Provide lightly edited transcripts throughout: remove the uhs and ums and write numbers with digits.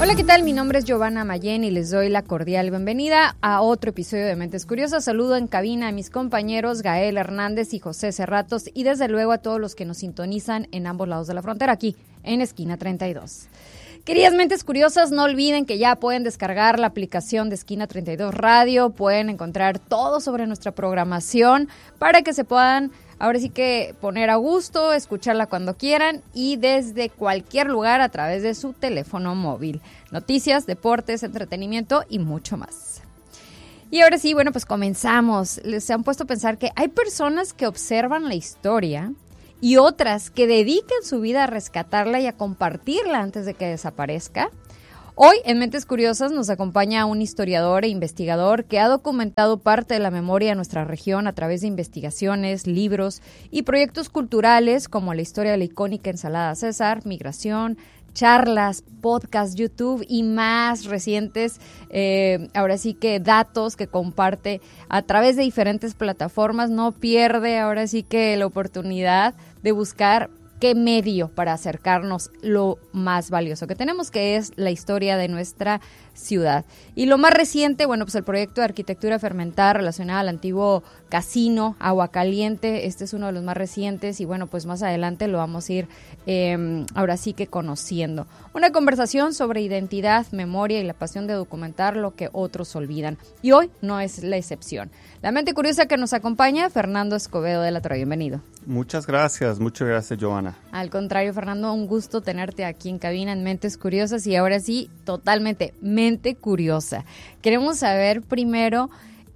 Hola, ¿qué tal? Mi nombre es Giovanna Mayén y les doy la cordial bienvenida a otro episodio de Mentes Curiosas. Saludo en cabina a mis compañeros Gael Hernández y José Cerratos y desde luego a todos los que nos sintonizan en ambos lados de la frontera, aquí en Esquina 32. Queridas Mentes Curiosas, no olviden que ya pueden descargar la aplicación de Esquina 32 Radio, pueden encontrar todo sobre nuestra programación para que se puedan ahora sí que poner a gusto, escucharla cuando quieran y desde cualquier lugar a través de su teléfono móvil. Noticias, deportes, entretenimiento y mucho más. Y ahora sí, bueno, pues comenzamos. ¿Se han puesto a pensar que hay personas que observan la historia y otras que dedican su vida a rescatarla y a compartirla antes de que desaparezca? Hoy en Mentes Curiosas nos acompaña un historiador e investigador que ha documentado parte de la memoria de nuestra región a través de investigaciones, libros y proyectos culturales como la historia de la icónica ensalada César, migración, charlas, podcasts, YouTube y más recientes, ahora sí que datos que comparte a través de diferentes plataformas. No pierde ahora sí que la oportunidad de buscar qué medio para acercarnos lo más valioso que tenemos, que es la historia de nuestra ciudad. Y lo más reciente, bueno, pues el proyecto de arquitectura fermentada relacionada al antiguo casino Agua Caliente. Este es uno de los más recientes y bueno, pues más adelante lo vamos a ir ahora sí que conociendo. Una conversación sobre identidad, memoria y la pasión de documentar lo que otros olvidan. Y hoy no es la excepción. La mente curiosa que nos acompaña, Fernando Escobedo de la Torre. Bienvenido. Muchas gracias, Giovanna. Al contrario, Fernando, un gusto tenerte aquí en cabina en Mentes Curiosas y ahora sí, totalmente mente curiosa. Queremos saber primero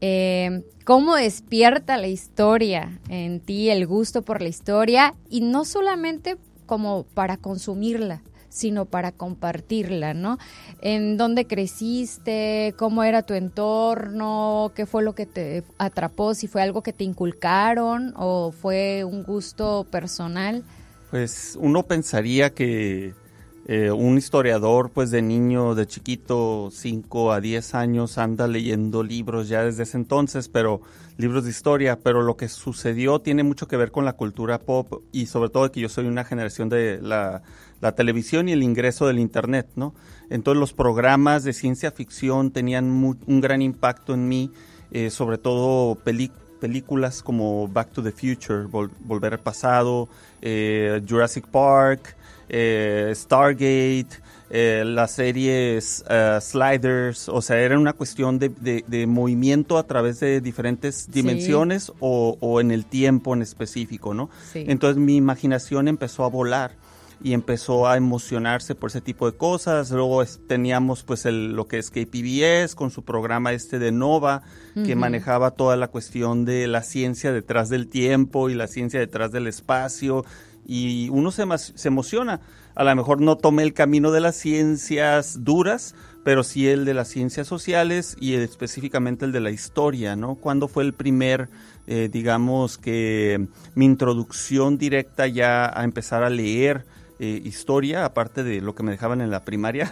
cómo despierta la historia en ti, el gusto por la historia y no solamente como para consumirla, sino para compartirla, ¿no? ¿En dónde creciste? ¿Cómo era tu entorno? ¿Qué fue lo que te atrapó? ¿Si fue algo que te inculcaron o fue un gusto personal? Pues uno pensaría que un historiador, pues de niño, de chiquito, 5 a 10 años, anda leyendo libros ya desde ese entonces, pero libros de historia, pero lo que sucedió tiene mucho que ver con la cultura pop y sobre todo que yo soy una generación de la televisión y el ingreso del internet, ¿no? Entonces los programas de ciencia ficción tenían un gran impacto en mí, sobre todo películas como Back to the Future, Volver al Pasado, Jurassic Park, Stargate, las series Sliders, o sea, era una cuestión de movimiento a través de diferentes dimensiones, sí, o en el tiempo en específico, ¿no? Sí. Entonces mi imaginación empezó a volar y empezó a emocionarse por ese tipo de cosas. Luego teníamos pues lo que es KPBS con su programa de Nova, que manejaba toda la cuestión de la ciencia detrás del tiempo y la ciencia detrás del espacio, y uno se emociona. A lo mejor no tomé el camino de las ciencias duras, pero sí el de las ciencias sociales y específicamente el de la historia, ¿no? ¿Cuándo fue el primer, digamos que mi introducción directa ya a empezar a leer historia, aparte de lo que me dejaban en la primaria?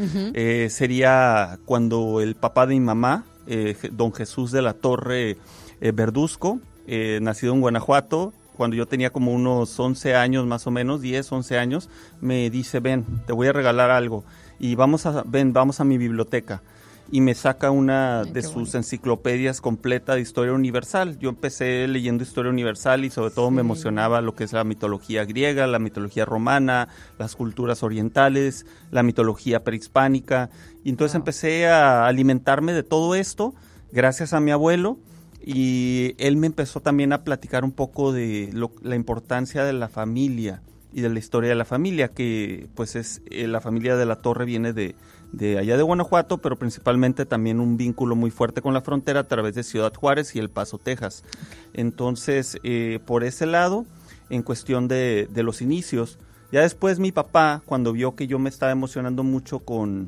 Sería cuando el papá de mi mamá, don Jesús de la Torre Verduzco, nacido en Guanajuato, cuando yo tenía como unos 11 años más o menos, 10, 11 años, me dice: ven, te voy a regalar algo y vamos a mi biblioteca. Y me saca una de sus enciclopedias completa de historia universal. Yo empecé leyendo historia universal y sobre todo me emocionaba lo que es la mitología griega, la mitología romana, las culturas orientales, la mitología prehispánica. Y entonces empecé a alimentarme de todo esto gracias a mi abuelo. Y él me empezó también a platicar un poco de la importancia de la familia y de la historia de la familia, que pues es la familia de la Torre viene de allá de Guanajuato, pero principalmente también un vínculo muy fuerte con la frontera a través de Ciudad Juárez y El Paso, Texas. Entonces, por ese lado, en cuestión de los inicios, ya después mi papá, cuando vio que yo me estaba emocionando mucho con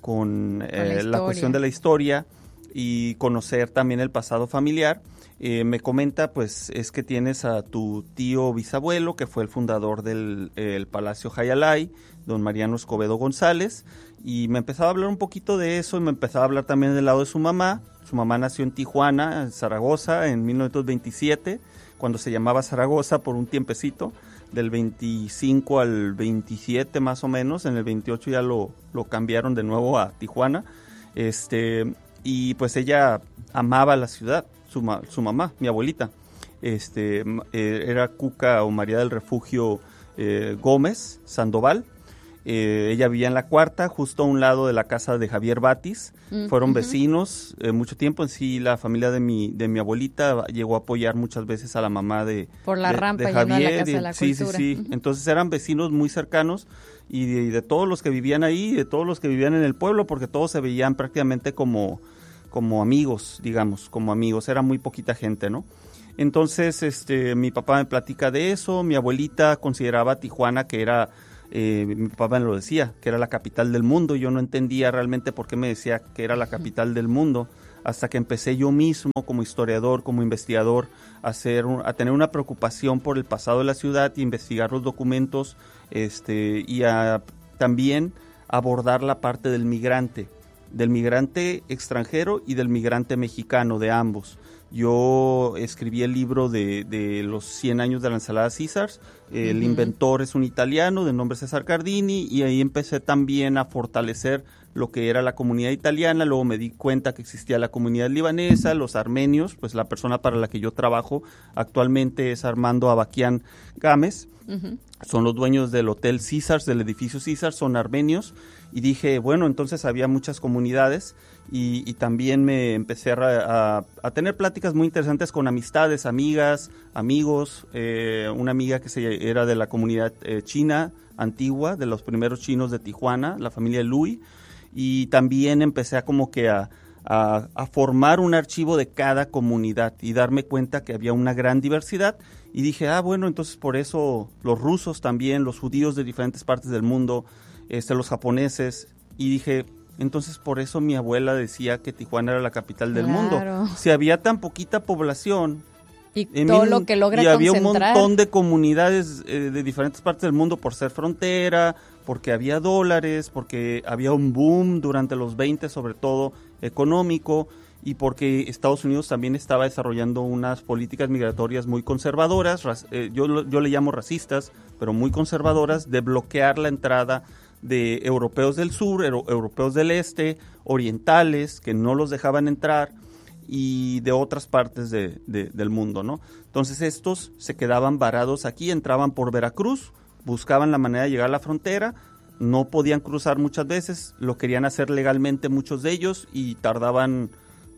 la cuestión de la historia y conocer también el pasado familiar, me comenta, pues es que tienes a tu tío bisabuelo, que fue el fundador del Palacio Jayalay, don Mariano Escobedo González, y me empezaba a hablar un poquito de eso, y me empezaba a hablar también del lado de su mamá. Su mamá nació en Tijuana, en Zaragoza, en 1927, cuando se llamaba Zaragoza por un tiempecito, del 25 al 27 más o menos. En el 28 ya lo cambiaron de nuevo a Tijuana. Y pues ella amaba la ciudad, su mamá, mi abuelita. Era Cuca o María del Refugio Gómez Sandoval. Ella vivía en la cuarta, justo a un lado de la casa de Javier Batis. Fueron vecinos mucho tiempo. En sí, la familia de mi abuelita llegó a apoyar muchas veces a la mamá de rampa de Javier. A la Casa de la Cultura. Sí. Entonces eran vecinos muy cercanos y de todos los que vivían ahí, de todos los que vivían en el pueblo, porque todos se veían prácticamente como amigos, digamos, como amigos. Era muy poquita gente, ¿no? Entonces, mi papá me platica de eso. Mi abuelita consideraba a Tijuana que era... mi papá me lo decía, que era la capital del mundo. Yo no entendía realmente por qué me decía que era la capital del mundo, hasta que empecé yo mismo como historiador, como investigador, a tener una preocupación por el pasado de la ciudad y investigar los documentos, y a también abordar la parte del migrante extranjero y del migrante mexicano, de ambos. Yo escribí el libro de los 100 años de la ensalada Césars. El inventor es un italiano de nombre César Cardini, y ahí empecé también a fortalecer lo que era la comunidad italiana. Luego me di cuenta que existía la comunidad libanesa, los armenios. Pues la persona para la que yo trabajo actualmente es Armando Abaquian Gámez. Son los dueños del Hotel Césars, del edificio Césars, son armenios. Y dije, bueno, entonces había muchas comunidades, y también me empecé a tener pláticas muy interesantes con amistades, amigas, amigos. Una amiga que era de la comunidad china antigua, de los primeros chinos de Tijuana, la familia Lui, y también empecé a formar un archivo de cada comunidad y darme cuenta que había una gran diversidad. Y dije, bueno, entonces por eso los rusos también, los judíos de diferentes partes del mundo, los japoneses, y dije, entonces por eso mi abuela decía que Tijuana era la capital del mundo. Si había tan poquita población y todo lo que logra y había concentrar. Un montón de comunidades de diferentes partes del mundo por ser frontera, porque había dólares, porque había un boom durante los 20, sobre todo económico, y porque Estados Unidos también estaba desarrollando unas políticas migratorias muy conservadoras, yo le llamo racistas, pero muy conservadoras, de bloquear la entrada de europeos del sur, europeos del este, orientales, que no los dejaban entrar, y de otras partes del mundo, ¿no? Entonces estos se quedaban varados aquí, entraban por Veracruz, buscaban la manera de llegar a la frontera, no podían cruzar muchas veces, lo querían hacer legalmente muchos de ellos, y tardaban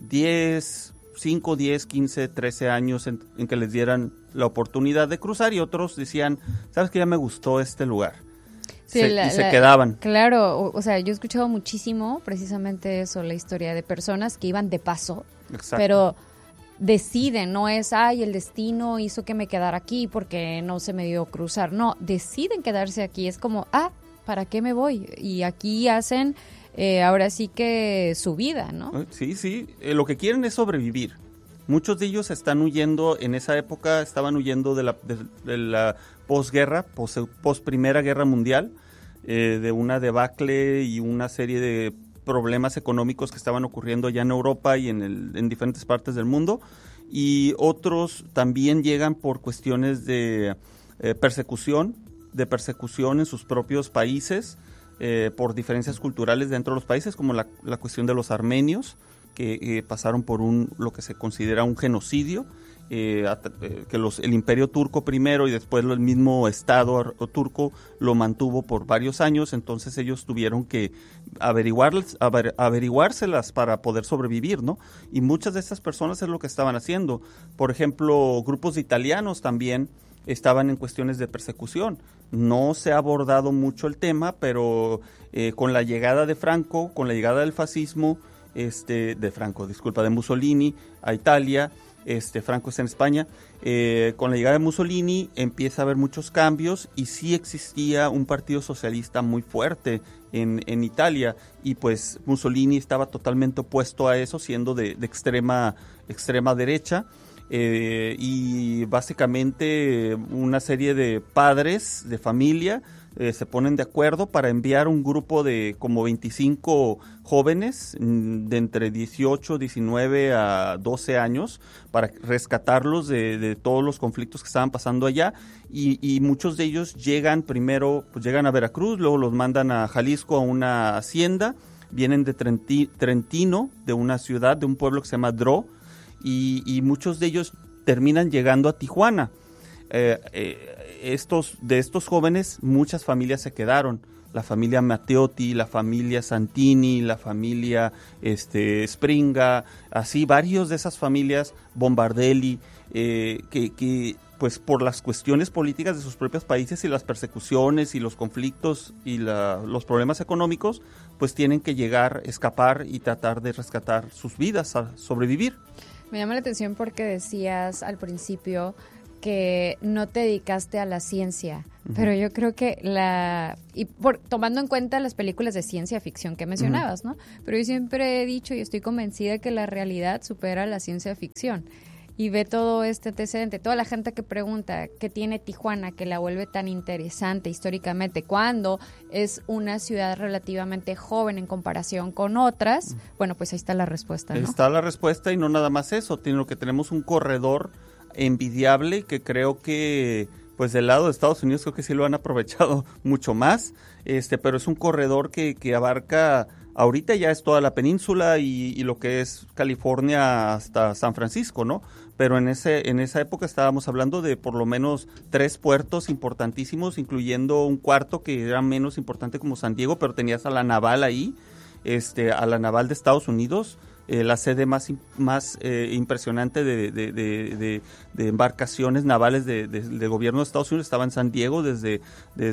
5, 10, 15, 13 años en que les dieran la oportunidad de cruzar, y otros decían, ¿sabes qué? Ya me gustó este lugar. Sí, y se quedaban. Claro, o sea, yo he escuchado muchísimo precisamente eso, la historia de personas que iban de paso. Exacto. Pero deciden, no es, el destino hizo que me quedara aquí porque no se me dio cruzar. No, deciden quedarse aquí. Es como, ¿para qué me voy? Y aquí hacen ahora sí que su vida, ¿no? Sí, lo que quieren es sobrevivir. Muchos de ellos están huyendo, en esa época estaban huyendo de la posguerra, post Primera Guerra Mundial, de una debacle y una serie de problemas económicos que estaban ocurriendo allá en Europa y en diferentes partes del mundo, y otros también llegan por cuestiones de persecución en sus propios países, por diferencias culturales dentro de los países, como la cuestión de los armenios, que pasaron por lo que se considera un genocidio, que el imperio turco primero y después el mismo estado turco lo mantuvo por varios años. Entonces ellos tuvieron que averiguárselas para poder sobrevivir, ¿no? Y muchas de estas personas es lo que estaban haciendo. Por ejemplo, grupos de italianos también estaban en cuestiones de persecución. No se ha abordado mucho el tema, pero con la llegada de Franco, con la llegada del fascismo, de Mussolini a Italia, Franco está en España, con la llegada de Mussolini empieza a haber muchos cambios, y sí existía un partido socialista muy fuerte en Italia, y pues Mussolini estaba totalmente opuesto a eso, siendo de extrema derecha, y básicamente una serie de padres de familia se ponen de acuerdo para enviar un grupo de como 25 jóvenes de entre 18, 19 a 12 años para rescatarlos de todos los conflictos que estaban pasando allá, y muchos de ellos llegan primero, pues llegan a Veracruz, luego los mandan a Jalisco a una hacienda, vienen de Trentino, de una ciudad, de un pueblo que se llama Dro, y muchos de ellos terminan llegando a Tijuana. De estos jóvenes, muchas familias se quedaron. La familia Matteotti, la familia Santini, la familia Springa, así varios de esas familias, Bombardelli, que pues por las cuestiones políticas de sus propios países y las persecuciones y los conflictos y los problemas económicos, pues tienen que llegar, escapar y tratar de rescatar sus vidas, a sobrevivir. Me llama la atención porque decías al principio que no te dedicaste a la ciencia, pero yo creo que tomando en cuenta las películas de ciencia ficción que mencionabas, ¿no? Pero yo siempre he dicho y estoy convencida que la realidad supera la ciencia ficción. Y ve todo este antecedente, toda la gente que pregunta qué tiene Tijuana que la vuelve tan interesante históricamente, cuando es una ciudad relativamente joven en comparación con otras. Bueno, pues ahí está la respuesta, ¿no? Está la respuesta, y no nada más eso, sino que tenemos un corredor envidiable que creo que pues del lado de Estados Unidos creo que sí lo han aprovechado mucho más, pero es un corredor que abarca, ahorita ya es toda la península y lo que es California hasta San Francisco, ¿no? Pero en esa época estábamos hablando de por lo menos 3 puertos importantísimos, incluyendo un cuarto que era menos importante como San Diego, pero tenías a la naval ahí, a la naval de Estados Unidos, la sede más impresionante de embarcaciones navales de gobierno de Estados Unidos estaba en San Diego desde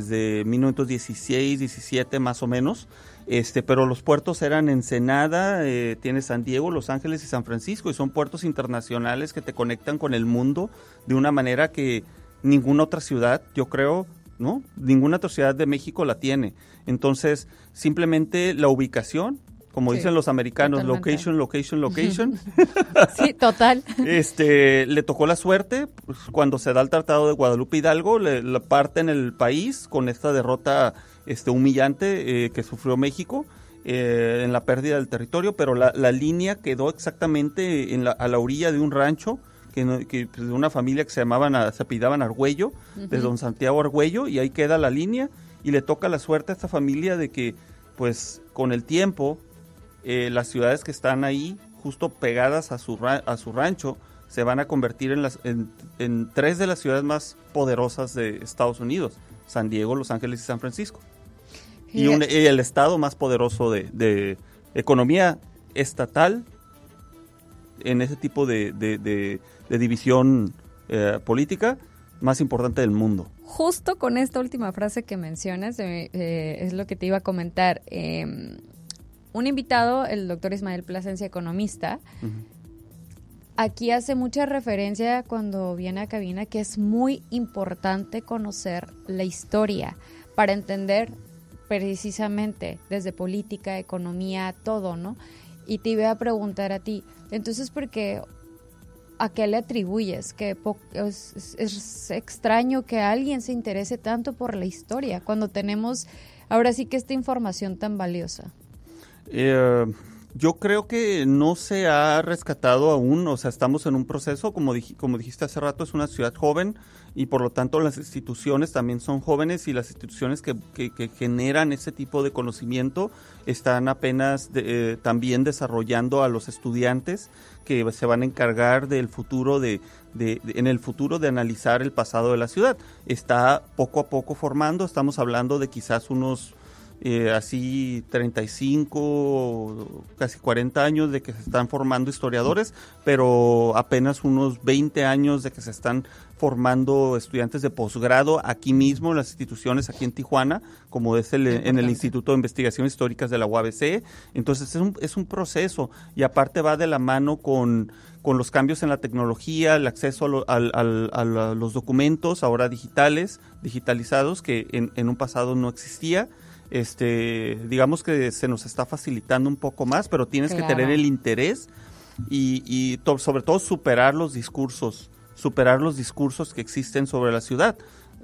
1916, 17 más o menos. Pero los puertos eran Ensenada, tiene San Diego, Los Ángeles y San Francisco, y son puertos internacionales que te conectan con el mundo de una manera que ninguna otra ciudad, yo creo, ¿no? Ninguna otra ciudad de México la tiene. Entonces, simplemente la ubicación, como dicen los americanos, totalmente. Location. Sí, total. Le tocó la suerte, pues, cuando se da el Tratado de Guadalupe Hidalgo, le parten el país con esta derrota humillante que sufrió México en la pérdida del territorio, pero la línea quedó exactamente a la orilla de un rancho que pues, de una familia que se apellidaban Argüello, de don Santiago Argüello, y ahí queda la línea, y le toca la suerte a esta familia de que pues con el tiempo las ciudades que están ahí justo pegadas a su rancho se van a convertir en 3 de las ciudades más poderosas de Estados Unidos: San Diego, Los Ángeles y San Francisco. Y el estado más poderoso de economía estatal en ese tipo de división política más importante del mundo. Justo con esta última frase que mencionas, es lo que te iba a comentar. Un invitado, el doctor Ismael Plasencia, economista, aquí hace mucha referencia cuando viene a cabina que es muy importante conocer la historia para entender precisamente desde política, economía, todo, ¿no? Y te iba a preguntar a ti, entonces, ¿a qué le atribuyes? Que es extraño que alguien se interese tanto por la historia cuando tenemos ahora sí que esta información tan valiosa. Yo creo que no se ha rescatado aún, o sea, estamos en un proceso, como dijiste hace rato, es una ciudad joven y por lo tanto las instituciones también son jóvenes, y las instituciones que generan ese tipo de conocimiento están apenas también desarrollando a los estudiantes que se van a encargar del futuro en el futuro de analizar el pasado de la ciudad. Está poco a poco formando, estamos hablando de quizás unos así 35, casi 40 años de que se están formando historiadores, pero apenas unos 20 años de que se están formando estudiantes de posgrado aquí mismo en las instituciones, aquí en Tijuana, como es en el Instituto de Investigaciones Históricas de la UABC. Entonces es un proceso, y aparte va de la mano con los cambios en la tecnología, el acceso a los documentos ahora digitalizados, que en un pasado no existía. Digamos que se nos está facilitando un poco más, pero tienes que tener el interés y sobre todo superar los discursos que existen sobre la ciudad.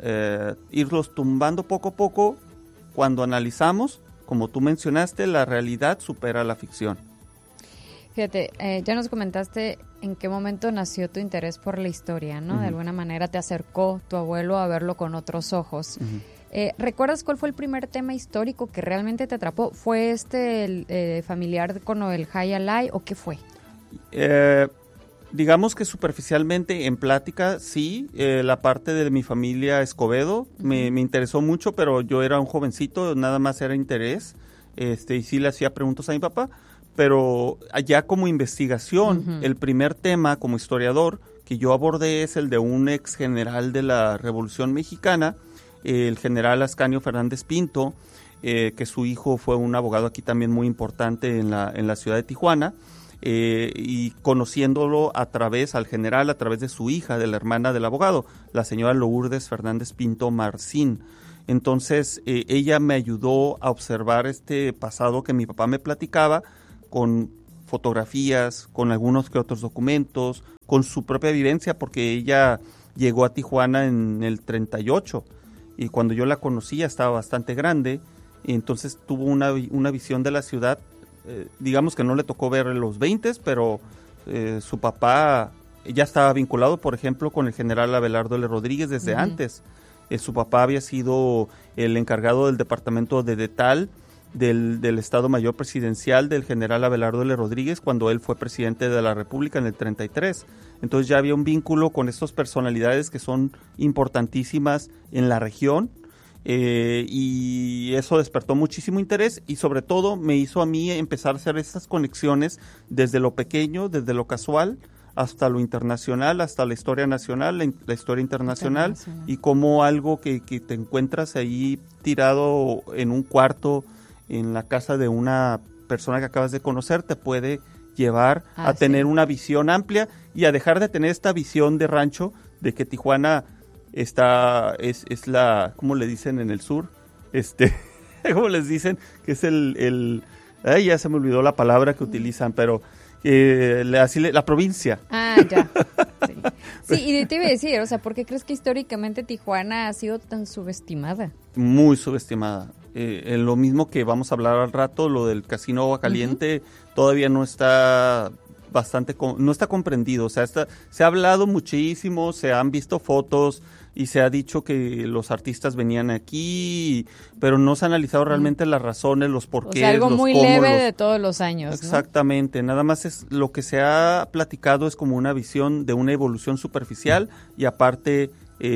irlos tumbando poco a poco. Cuando analizamos, como tú mencionaste, la realidad supera la ficción. Fíjate, ya nos comentaste en qué momento nació tu interés por la historia, ¿no? De alguna manera te acercó tu abuelo a verlo con otros ojos. ¿Recuerdas cuál fue el primer tema histórico que realmente te atrapó? ¿Fue el familiar con el Jaya Alai o qué fue? Digamos que superficialmente en plática, sí, la parte de mi familia Escobedo me interesó mucho, pero yo era un jovencito, nada más era interés, y sí le hacía preguntas a mi papá, pero allá como investigación, el primer tema como historiador que yo abordé es el de un ex general de la Revolución Mexicana, el general Ascanio Fernández Pinto, que su hijo fue un abogado aquí también muy importante en la ciudad de Tijuana, y conociéndolo a través de su hija, de la hermana del abogado, la señora Lourdes Fernández Pinto Marcín. Entonces, ella me ayudó a observar este pasado que mi papá me platicaba, con fotografías, con algunos que otros documentos, con su propia vivencia, porque ella llegó a Tijuana en el 38, y cuando yo la conocía estaba bastante grande, y entonces tuvo una visión de la ciudad. Digamos que no le tocó ver los 20, pero su papá ya estaba vinculado, por ejemplo, con el general Abelardo L. Rodríguez desde antes. Su papá había sido el encargado del departamento de Detal del Estado Mayor Presidencial del general Abelardo L. Rodríguez cuando él fue presidente de la República en el 33. Entonces ya había un vínculo con estas personalidades que son importantísimas en la región. Y eso despertó muchísimo interés y sobre todo me hizo a mí empezar a hacer estas conexiones desde lo pequeño, desde lo casual, hasta lo internacional, hasta la historia nacional, la historia internacional, y como algo que te encuentras ahí tirado en un cuarto en la casa de una persona que acabas de conocer te puede llevar a tener una visión amplia y a dejar de tener esta visión de rancho de que Tijuana es la, ¿cómo le dicen en el sur? ¿Cómo les dicen? Que es ay, ya se me olvidó la palabra que utilizan, pero la provincia. Ah, ya. Sí, y te iba a decir, o sea, ¿por qué crees que históricamente Tijuana ha sido tan subestimada? Muy subestimada. Lo mismo que vamos a hablar al rato, lo del Casino Agua Caliente, todavía no está no está comprendido. O sea, se ha hablado muchísimo, se han visto fotos y se ha dicho que los artistas venían aquí, pero no se han analizado realmente las razones, los porqués, o sea, algo muy leve de todos los años, exactamente, ¿no? Nada más es lo que se ha platicado es como una visión de una evolución superficial y aparte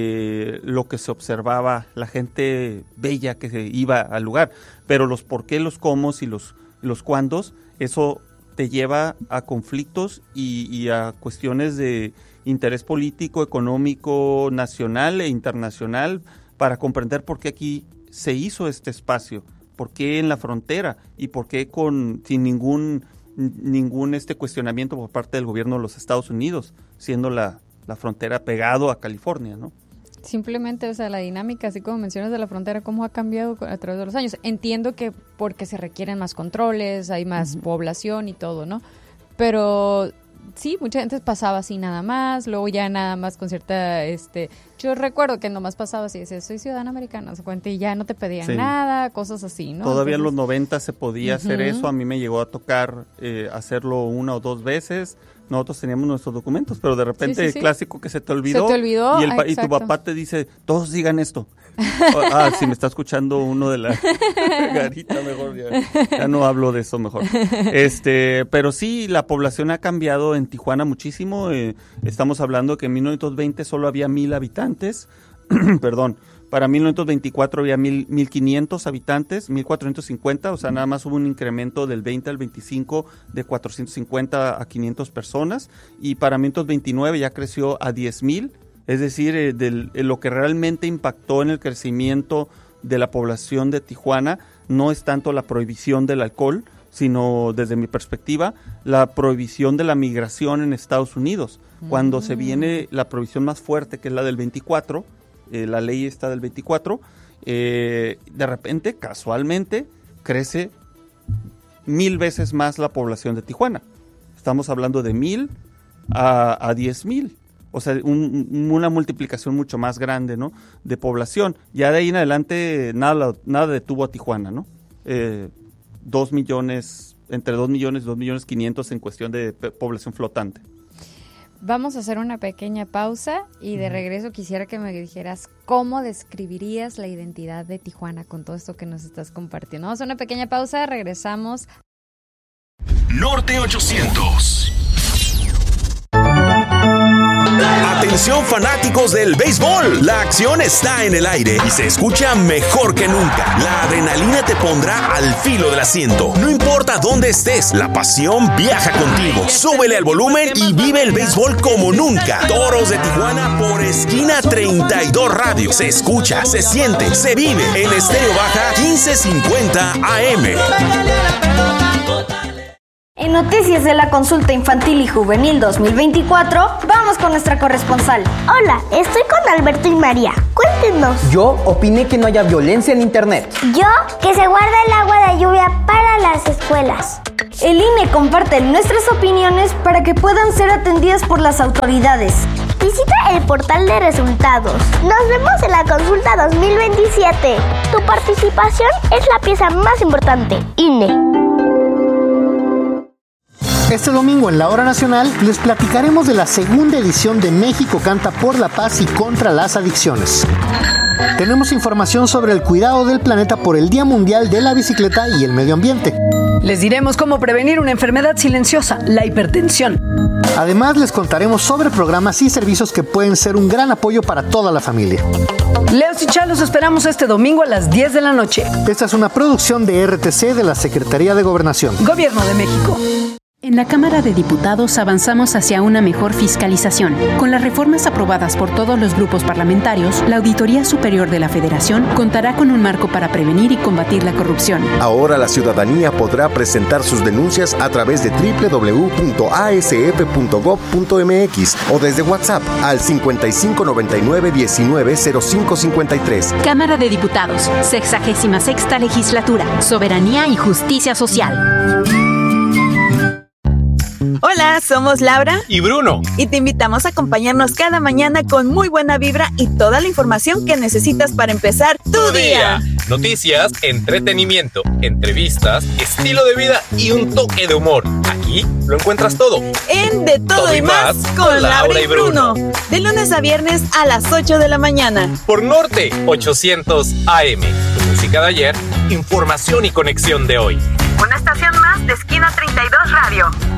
lo que se observaba, la gente bella que se iba al lugar, pero los por qué, los cómo y los cuándos, eso te lleva a conflictos y a cuestiones de interés político, económico, nacional e internacional para comprender por qué aquí se hizo este espacio, por qué en la frontera y por qué sin ningún cuestionamiento por parte del gobierno de los Estados Unidos, siendo la frontera pegado a California, ¿no? Simplemente, o sea, la dinámica, así como mencionas de la frontera, cómo ha cambiado a través de los años. Entiendo que porque se requieren más controles, hay más población y todo, ¿no? Pero sí, mucha gente pasaba así nada más, luego ya nada más con cierta, yo recuerdo que nomás pasaba así, decía, soy ciudadana americana, se cuenta, y ya no te pedían nada, cosas así, ¿no? Todavía en los 90 se podía hacer eso, a mí me llegó a tocar hacerlo 1 o 2 veces. Nosotros teníamos nuestros documentos, pero de repente el clásico que se te olvidó. Se te olvidó, y tu papá te dice, todos digan esto. Si me está escuchando uno de la garita, mejor ya no hablo de eso mejor. Pero sí, la población ha cambiado en Tijuana muchísimo. Estamos hablando que en 1920 solo había 1,000 habitantes. Perdón. Para 1924 había 1,500 habitantes, 1,450, o sea, nada más hubo un incremento del 20 al 25 de 450 a 500 personas, y para 1929 ya creció a 10,000, es decir, lo que realmente impactó en el crecimiento de la población de Tijuana no es tanto la prohibición del alcohol, sino, desde mi perspectiva, la prohibición de la migración en Estados Unidos. Cuando se viene la prohibición más fuerte, que es la del 24, la ley está del 24, de repente, casualmente, crece 1,000 veces más la población de Tijuana. Estamos hablando de 1,000 a 10,000. o sea, una multiplicación mucho más grande, ¿no?, de población. Ya de ahí en adelante nada detuvo a Tijuana, ¿no? 2 millones, entre 2 millones y 2 millones 500 en cuestión de población flotante. Vamos a hacer una pequeña pausa y de regreso quisiera que me dijeras cómo describirías la identidad de Tijuana con todo esto que nos estás compartiendo. Vamos a una pequeña pausa, regresamos. Norte 800. Atención fanáticos del béisbol, la acción está en el aire y se escucha mejor que nunca. La adrenalina te pondrá al filo del asiento. No importa dónde estés, la pasión viaja contigo. Súbele al volumen y vive el béisbol como nunca. Toros de Tijuana por Esquina 32 Radio. Se escucha, se siente, se vive en Estéreo Baja 1550 AM. En noticias de la consulta infantil y juvenil 2024, vamos con nuestra corresponsal. Hola, estoy con Alberto y María. Cuéntenos. Yo opiné que no haya violencia en internet. Yo, que se guarda el agua de lluvia para las escuelas. El INE comparte nuestras opiniones para que puedan ser atendidas por las autoridades. Visita el portal de resultados. Nos vemos en la consulta 2027. Tu participación es la pieza más importante. INE. Este domingo en la Hora Nacional les platicaremos de la segunda edición de México Canta por la Paz y contra las Adicciones. Tenemos información sobre el cuidado del planeta por el Día Mundial de la Bicicleta y el Medio Ambiente. Les diremos cómo prevenir una enfermedad silenciosa, la hipertensión. Además, les contaremos sobre programas y servicios que pueden ser un gran apoyo para toda la familia. Leos y Chá, los esperamos este domingo a las 10 de la noche. Esta es una producción de RTC de la Secretaría de Gobernación. Gobierno de México. En la Cámara de Diputados avanzamos hacia una mejor fiscalización. Con las reformas aprobadas por todos los grupos parlamentarios, la Auditoría Superior de la Federación contará con un marco para prevenir y combatir la corrupción. Ahora la ciudadanía podrá presentar sus denuncias a través de www.asf.gov.mx o desde WhatsApp al 5599-190553. Cámara de Diputados, 66ª Legislatura, Soberanía y Justicia Social. Hola, somos Laura y Bruno y te invitamos a acompañarnos cada mañana con muy buena vibra y toda la información que necesitas para empezar tu día. Noticias, entretenimiento, entrevistas, estilo de vida y un toque de humor. Aquí lo encuentras todo. En De Todo y Más con Laura y Bruno. De lunes a viernes a las 8 de la mañana. Por Norte 800 AM. Tu música de ayer, información y conexión de hoy. Una estación más de Esquina 32 Radio.